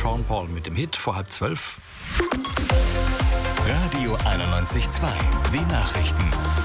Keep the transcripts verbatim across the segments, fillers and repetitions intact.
Sean Paul mit dem Hit vor halb zwölf. Radio einundneunzig Komma zwei, die Nachrichten.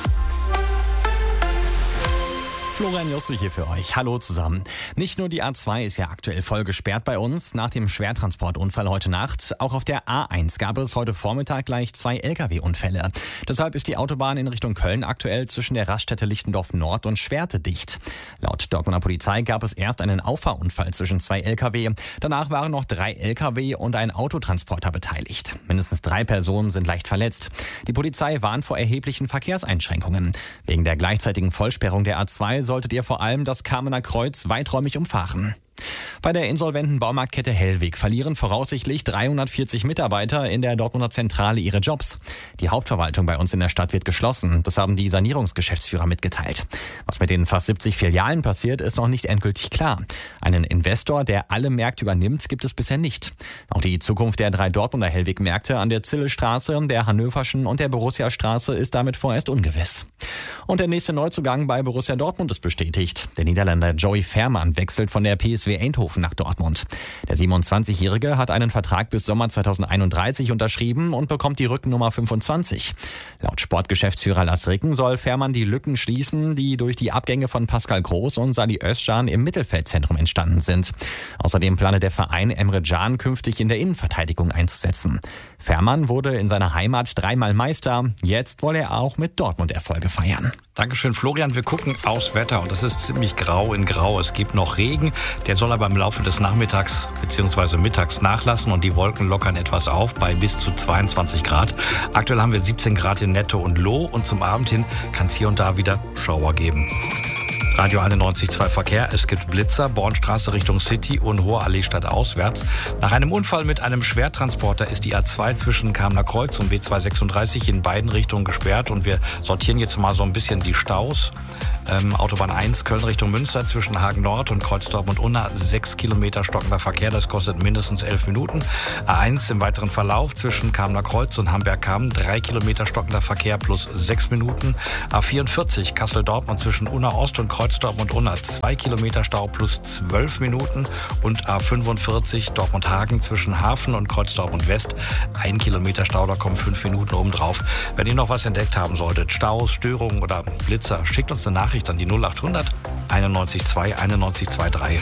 Florian Josse hier für euch. Hallo zusammen. Nicht nur die A zwei ist ja aktuell voll gesperrt bei uns. Nach dem Schwertransportunfall heute Nacht, auch auf der A eins gab es heute Vormittag gleich zwei L K W-Unfälle. Deshalb ist die Autobahn in Richtung Köln aktuell zwischen der Raststätte Lichtendorf Nord und Schwerte dicht. Laut Dortmunder Polizei gab es erst einen Auffahrunfall zwischen zwei L K W. Danach waren noch drei L K W und ein Autotransporter beteiligt. Mindestens drei Personen sind leicht verletzt. Die Polizei warnt vor erheblichen Verkehrseinschränkungen. Wegen der gleichzeitigen Vollsperrung der A zwei solltet ihr vor allem das Kamener Kreuz weiträumig umfahren. Bei der insolventen Baumarktkette Hellweg verlieren voraussichtlich dreihundertvierzig Mitarbeiter in der Dortmunder Zentrale ihre Jobs. Die Hauptverwaltung bei uns in der Stadt wird geschlossen. Das haben die Sanierungsgeschäftsführer mitgeteilt. Was mit den fast siebzig Filialen passiert, ist noch nicht endgültig klar. Einen Investor, der alle Märkte übernimmt, gibt es bisher nicht. Auch die Zukunft der drei Dortmunder Hellweg-Märkte an der Zillestraße, der Hannöverschen und der Borussia-Straße ist damit vorerst ungewiss. Und der nächste Neuzugang bei Borussia Dortmund ist bestätigt. Der Niederländer Joey Veerman wechselt von der P S V Eindhoven nach Dortmund. Der siebenundzwanzigjährige hat einen Vertrag bis Sommer zweitausendeinunddreißig unterschrieben und bekommt die Rückennummer fünfundzwanzig. Laut Sportgeschäftsführer Lars Ricken soll Veerman die Lücken schließen, die durch die Abgänge von Pascal Groß und Salih Özcan im Mittelfeldzentrum entstanden sind. Außerdem plane der Verein Emre Can künftig in der Innenverteidigung einzusetzen. Veerman wurde in seiner Heimat dreimal Meister. Jetzt wolle er auch mit Dortmund Erfolge feiern. Dankeschön, Florian. Wir gucken aufs Wetter und es ist ziemlich grau in grau. Es gibt noch Regen, der soll aber im Laufe des Nachmittags bzw. mittags nachlassen und die Wolken lockern etwas auf bei bis zu zweiundzwanzig Grad. Aktuell haben wir siebzehn Grad in Netto und Loh und zum Abend hin kann es hier und da wieder Schauer geben. Radio einundneunzig Komma zwei Verkehr. Es gibt Blitzer, Bornstraße Richtung City und Hohe Allee stadtauswärts. Nach einem Unfall mit einem Schwertransporter ist die A zwei zwischen Kamener Kreuz und B zweihundertsechsunddreißig in beiden Richtungen gesperrt und wir sortieren jetzt mal so ein bisschen die Staus. Ähm, Autobahn eins, Köln Richtung Münster zwischen Hagen Nord und Kreuzdorf und Unna, sechs Kilometer stockender Verkehr, das kostet mindestens elf Minuten. A eins im weiteren Verlauf zwischen Kamener Kreuz und Hamburg-Kamm, drei Kilometer stockender Verkehr plus sechs Minuten. A vierundvierzig Kassel-Dortmund zwischen Unna Ost und Kreuzdorf und Unna, zwei Kilometer Stau plus zwölf Minuten. Und A fünfundvierzig Dortmund-Hagen zwischen Hafen und Kreuzdorf und West, ein Kilometer Stau, da kommen fünf Minuten obendrauf. Wenn ihr noch was entdeckt haben solltet, Staus, Störungen oder Blitzer, schickt uns eine Nachricht an die null achthundert einundneunzig zwei einundneunzig drei.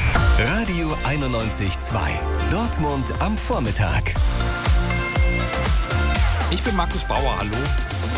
Radio einundneunzig Komma zwei. Dortmund am Vormittag. Ich bin Markus Bauer, hallo.